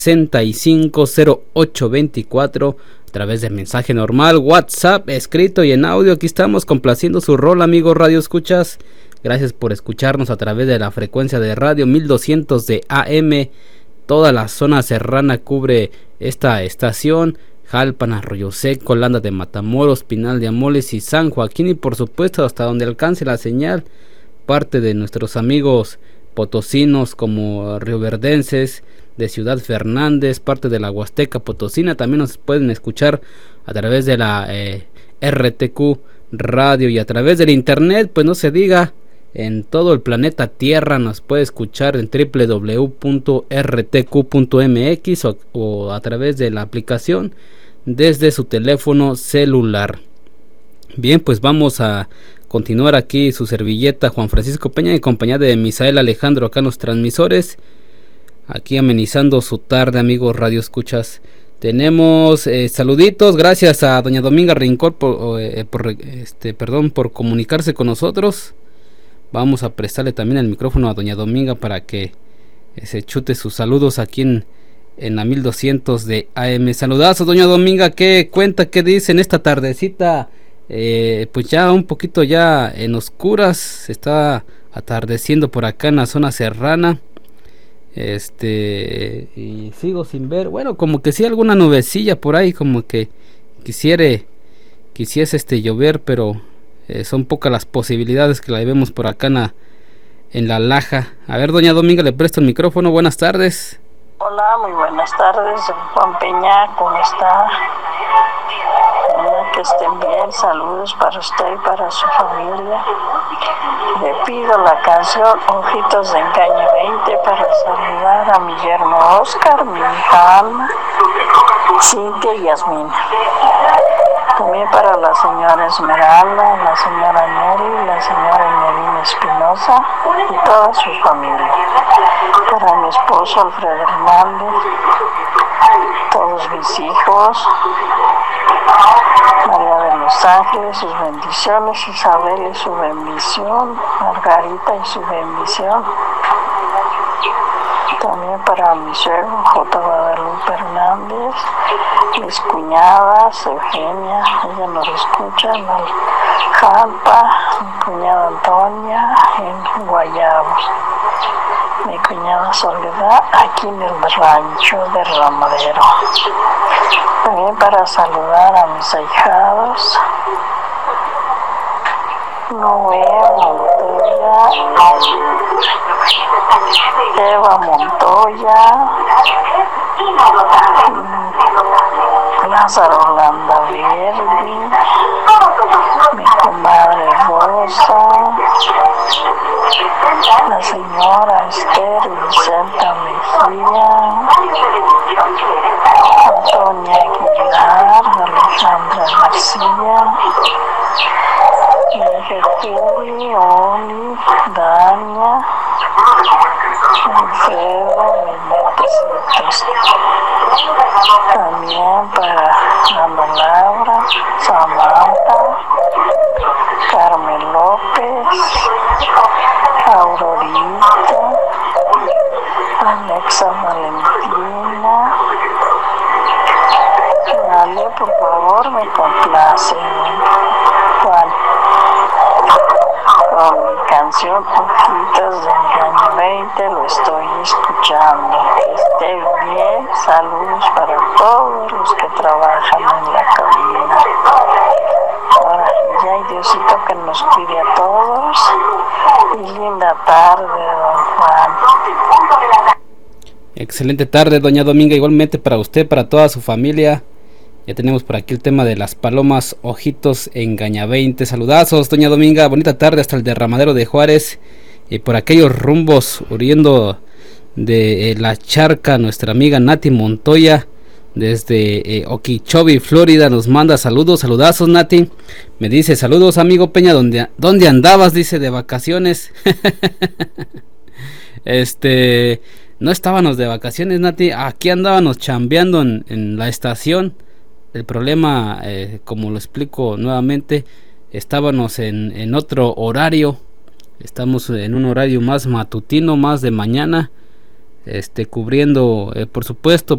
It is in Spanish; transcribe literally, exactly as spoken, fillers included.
sesenta y cinco cero ocho veinticuatro a través de mensaje normal, WhatsApp, escrito y en audio. Aquí estamos complaciendo su rol, amigos Radio Escuchas. Gracias por escucharnos a través de la frecuencia de radio mil doscientos de A M. Toda la zona serrana cubre esta estación. Jalpan, Arroyo Seco, Landa de Matamoros, Pinal de Amoles y San Joaquín, y por supuesto hasta donde alcance la señal, parte de nuestros amigos potosinos como rioverdenses, de Ciudad Fernández, parte de la Huasteca Potosina. También nos pueden escuchar a través de la eh, R T Q Radio y a través del internet, pues no se diga, en todo el planeta Tierra nos puede escuchar en doble u doble u doble u punto r t q punto m x o, o a través de la aplicación desde su teléfono celular. Bien, pues vamos a continuar aquí su servilleta Juan Francisco Peña en compañía de Misael Alejandro acá en los transmisores, aquí amenizando su tarde, amigos Radio Escuchas. Tenemos eh, saluditos, gracias a doña Dominga Rincón por, eh, por este, perdón, por comunicarse con nosotros. Vamos a prestarle también el micrófono a doña Dominga para que eh, se chute sus saludos aquí en, en la mil doscientos de A M. Saludazos, doña Dominga, ¿qué cuenta, qué dice en esta tardecita? Eh, pues ya un poquito ya en oscuras, se está atardeciendo por acá en la zona serrana. Este, y sigo sin ver, bueno, como que sí alguna nubecilla por ahí, como que quisiere, quisiese este llover, pero eh, son pocas las posibilidades que la vemos por acá en la, en la Laja. A ver, doña Dominga, le presto el micrófono, buenas tardes. Hola, muy buenas tardes, Juan Peña, ¿cómo está? Que estén bien, saludos para usted y para su familia. Le pido la canción Ojitos de Engaño veinte para saludar a mi yerno Oscar, mi hija Alma, Cintia y Yasmina. También para la señora Esmeralda, la señora Neri, la señora Nerina Espinosa y toda su familia. Para mi esposo Alfredo Hernández, todos mis hijos, María de los Ángeles, sus bendiciones, Isabel y su bendición, Margarita y su bendición. También para mi suegro J. Guadalupe Hernández, mis cuñadas, Eugenia, ella nos escucha en Jalpa, mi cuñada Antonia en Guayabos, mi cuñada Soledad aquí en el rancho de Ramadero. También para saludar a mis ahijados, Noé Montoya, Eva Montoya, Lázaro Orlando Verdi, mi comadre Rosa, la señora Esther Vicenta Mejía, Antonia Aguilar, Alejandra García, Juli, Oli, Dania, Alfredo, Benítez. También para Ana Laura, Samantha, Carmen López, Aurorita, Alexa Valentina. Dale, por favor, me complace, Juan. Con mi canción Ojitos de Engaño veinte lo estoy escuchando. Que esté bien, saludos para todos los que trabajan en la cabina. Ahora, ya hay Diosito que nos cuide a todos. Y linda tarde, don Juan. Excelente tarde, doña Dominga, igualmente para usted, para toda su familia. Ya tenemos por aquí el tema de las palomas Ojitos Engaña veinte. Saludazos, doña Dominga, bonita tarde hasta el derramadero de Juárez. Y por aquellos rumbos, huyendo de eh, la charca, nuestra amiga Nati Montoya, desde eh, Okeechobee, Florida, nos manda saludos, saludazos, Nati. Me dice, saludos, amigo Peña, ¿dónde, dónde andabas? Dice, de vacaciones. este, no estábamos de vacaciones, Nati, aquí andábamos chambeando en, en la estación. El problema, eh, como lo explico nuevamente, estábamos en, en otro horario, estamos en un horario más matutino, más de mañana, este cubriendo, eh, por supuesto,